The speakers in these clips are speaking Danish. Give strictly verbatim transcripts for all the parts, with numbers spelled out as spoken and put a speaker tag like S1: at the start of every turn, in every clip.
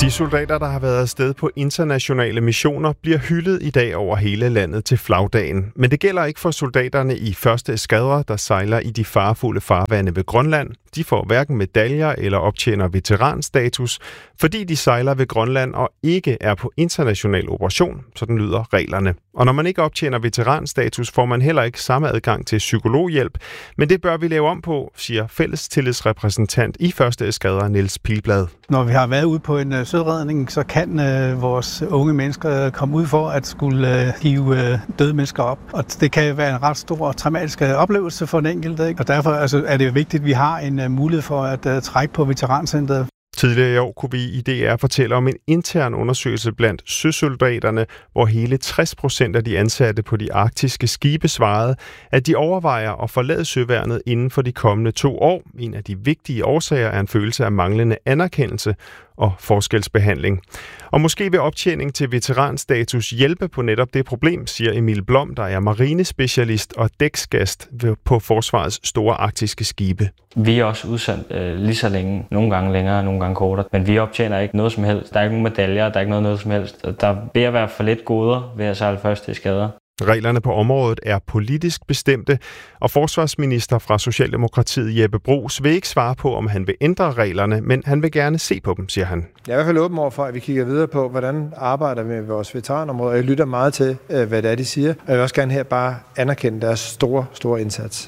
S1: De soldater, der har været afsted på internationale missioner, bliver hyldet i dag over hele landet til flagdagen. Men det gælder ikke for soldaterne i første eskadre, der sejler i de farefulde farvande ved Grønland. De får hverken medaljer eller optjener veteranstatus, fordi de sejler ved Grønland og ikke er på international operation. Sådan lyder reglerne. Og når man ikke optjener veteranstatus, får man heller ikke samme adgang til psykologhjælp. Men det bør vi lave om på, siger fællestillidsrepræsentant i første eskadre Niels Pilblad.
S2: Når vi har været ude på en søredning, så kan øh, vores unge mennesker komme ud for at skulle øh, hive øh, døde mennesker op. Og det kan være en ret stor og traumatisk oplevelse for den enkelte, ikke? Og derfor altså, er det vigtigt, at vi har en uh, mulighed for at uh, trække på veterancentret.
S1: Tidligere i år kunne vi i D R fortælle om en intern undersøgelse blandt søsoldaterne, hvor hele tres procent af de ansatte på de arktiske skibe svarede, at de overvejer at forlade søværnet inden for de kommende to år. En af de vigtige årsager er en følelse af manglende anerkendelse og forskelsbehandling. Og måske vil optjening til veteranstatus hjælpe på netop det problem, siger Emil Blom, der er marinespecialist og dæksgast på Forsvarets store arktiske skibe.
S3: Vi er også udsendt øh, lige så længe, nogle gange længere, nogle gange kortere, men vi optjener ikke noget som helst. Der er ikke nogen medaljer, der er ikke noget, noget som helst. Der vil være for lidt goder ved at sejle første eskadre.
S1: Reglerne på området er politisk bestemte, og forsvarsminister fra Socialdemokratiet Jeppe Bruus vil ikke svare på, om han vil ændre reglerne, men han vil gerne se på dem, siger han.
S4: Jeg er i hvert fald åben over for, at vi kigger videre på, hvordan arbejder vi med vores veteranområder. Jeg lytter meget til, hvad det er, de siger, og jeg vil også gerne her bare anerkende deres store, store indsats.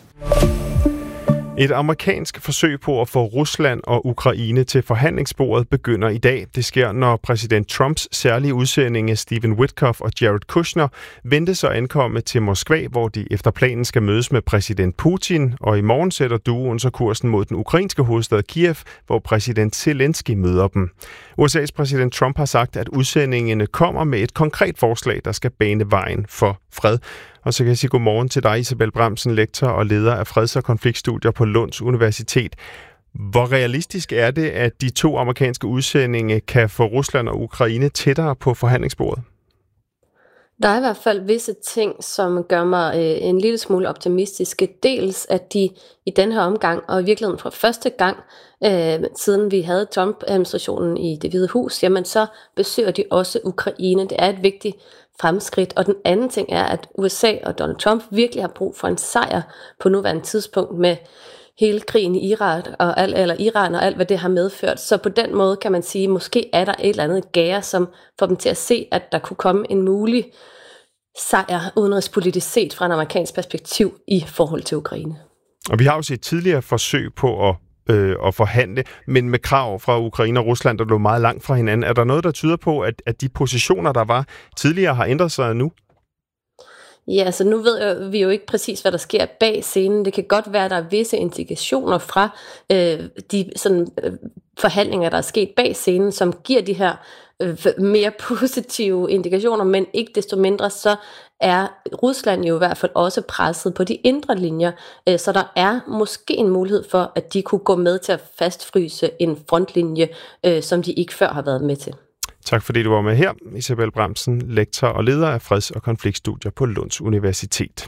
S1: Et amerikansk forsøg på at få Rusland og Ukraine til forhandlingsbordet begynder i dag. Det sker, når præsident Trumps særlige udsendinge Stephen Witkoff og Jared Kushner ventes at ankomme til Moskva, hvor de efter planen skal mødes med præsident Putin. Og i morgen sætter duoen så kursen mod den ukrainske hovedstad Kiev, hvor præsident Zelensky møder dem. U S A's præsident Trump har sagt, at udsendingene kommer med et konkret forslag, der skal bane vejen for fred. Og så kan jeg sige godmorgen til dig, Isabel Bramsen, lektor og leder af freds- og konfliktstudier på Lunds Universitet. Hvor realistisk er det, at de to amerikanske udsendinger kan få Rusland og Ukraine tættere på forhandlingsbordet?
S5: Der er i hvert fald visse ting, som gør mig øh, en lille smule optimistiske. Dels at de i den her omgang, og i virkeligheden for første gang, øh, siden vi havde Trump-administrationen i Det Hvide Hus, jamen så besøger de også Ukraine. Det er et vigtigt fremskridt. Og den anden ting er, at U S A og Donald Trump virkelig har brug for en sejr på nuværende tidspunkt med hele krigen i Irak og al, eller Iran og alt, hvad det har medført. Så på den måde kan man sige, måske er der et eller andet gære, som får dem til at se, at der kunne komme en mulig sejr udenrigspolitisk set fra en amerikansk perspektiv i forhold til Ukraine.
S1: Og vi har jo set tidligere forsøg på at, øh, at forhandle, men med krav fra Ukraine og Rusland, der lå meget langt fra hinanden. Er der noget, der tyder på, at, at de positioner, der var tidligere, har ændret sig nu?
S5: Ja, altså nu ved vi jo ikke præcis, hvad der sker bag scenen. Det kan godt være, at der er visse indikationer fra øh, de sådan, øh, forhandlinger, der er sket bag scenen, som giver de her øh, mere positive indikationer, men ikke desto mindre, så er Rusland jo i hvert fald også presset på de indre linjer, øh, så der er måske en mulighed for, at de kunne gå med til at fastfryse en frontlinje, øh, som de ikke før har været med til.
S1: Tak fordi du var med her, Isabel Bramsen, lektor og leder af freds- og konfliktstudier på Lunds Universitet.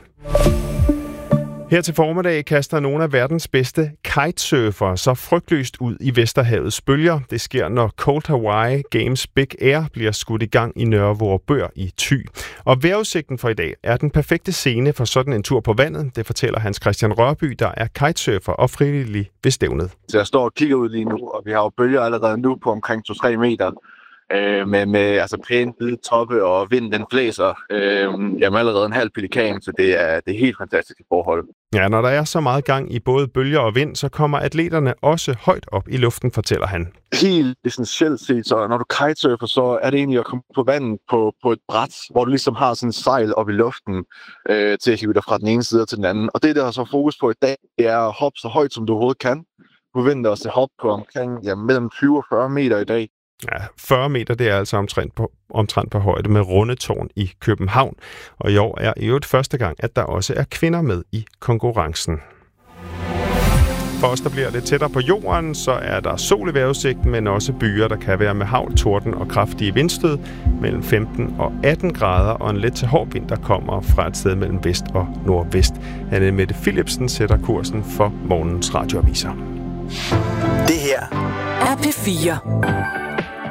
S1: Her til formiddag kaster nogle af verdens bedste kitesurfere så frygtløst ud i Vesterhavets bølger. Det sker, når Cold Hawaii Games Big Air bliver skudt i gang i Nørre Vorupør i Thy. Og vejrudsigten for i dag er den perfekte scene for sådan en tur på vandet. Det fortæller Hans Christian Rørby, der er kitesurfer og frivillig ved stævnet.
S6: Så jeg står og kigger ud lige nu, og vi har jo bølger allerede nu på omkring to til tre meter. Øh, med, med altså pæne hvide toppe, og vinden den blæser. Øh, jamen allerede en halv pelikan, så det er, det er helt fantastiske forhold.
S1: Ja, når der er så meget gang i både bølger og vind, så kommer atleterne også højt op i luften, fortæller han.
S6: Helt essentielt set, så når du kitesurfer, så er det egentlig at komme på vandet på, på et bræt, hvor du ligesom har sådan en sejl op i luften øh, til at hive dig fra den ene side til den anden. Og det, der er så fokus på i dag, det er at hoppe så højt, som du overhovedet kan. Du forventer os at hoppe på omkring ja, mellem tyve og fyrre meter i dag.
S1: Ja, fyrre meter, det er altså omtrent på, omtrent på højde med Rundetårn i København. Og i år er i øvrigt første gang, at der også er kvinder med i konkurrencen. For os, der bliver lidt tættere på jorden, så er der sol i vejrudsigten, men også byer, der kan være med hagl, torden og kraftige vindstød mellem femten og atten grader, og en let til hård vind, der kommer fra et sted mellem vest og nordvest. Anne Mette Philipsen sætter kursen for morgens radioaviser.
S7: Det her er P fire.